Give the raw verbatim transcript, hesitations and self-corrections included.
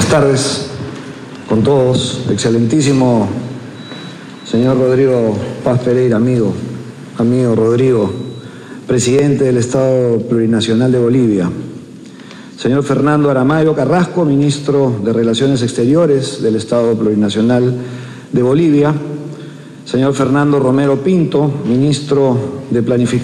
Buenas tardes con todos. Excelentísimo señor Rodrigo Paz Pereira, amigo, amigo Rodrigo, presidente del Estado Plurinacional de Bolivia. Señor Fernando Aramayo Carrasco, ministro de Relaciones Exteriores del Estado Plurinacional de Bolivia. Señor Fernando Romero Pinto, ministro de Planificación